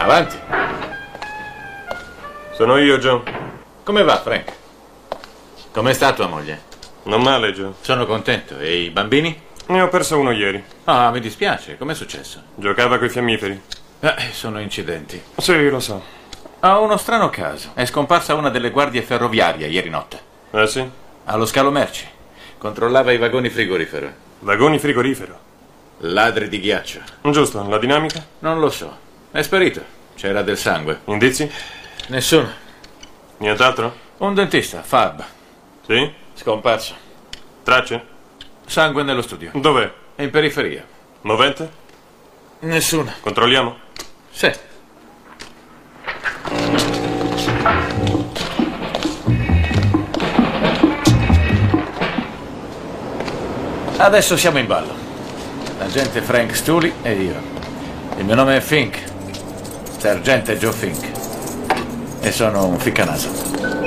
Avanti. Sono io, Joe. Come va, Frank? Come sta tua moglie? Non male, Joe. Sono contento. E i bambini? Ne ho perso uno ieri. Ah, mi dispiace. Com'è successo? Giocava coi fiammiferi. Sono incidenti. Sì, lo so. Ho uno strano caso. È scomparsa una delle guardie ferroviarie ieri notte. Ah, sì? Allo scalo merci. Controllava i vagoni frigorifero. Vagoni frigorifero. Ladri di ghiaccio. Giusto, la dinamica? Non lo so. È sparito. C'era del sangue. Indizi? Nessuno. Nient'altro? Un dentista, Fab. Sì? Scomparso. Tracce? Sangue nello studio. Dov'è? In periferia. Movente? Nessuna. Controlliamo? Sì. Adesso siamo in ballo. L'agente Frank Stully e io. Il mio nome è Fink. Sergente Joe Fink. E sono un ficcanaso.